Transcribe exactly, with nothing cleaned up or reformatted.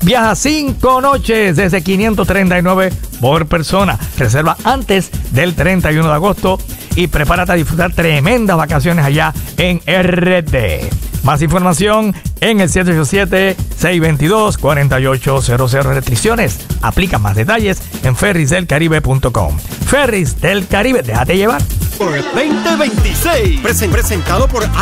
Viaja cinco noches desde quinientos treinta y nueve por persona. Reserva antes del treinta y uno de agosto y prepárate a disfrutar tremendas vacaciones allá en R D. Más información en el siete ocho siete, seis dos dos, cuatro ocho cero cero. Restricciones aplican. Más detalles en ferries del caribe punto com. Ferries del Caribe, déjate llevar. Por veinte veintiséis, presentado por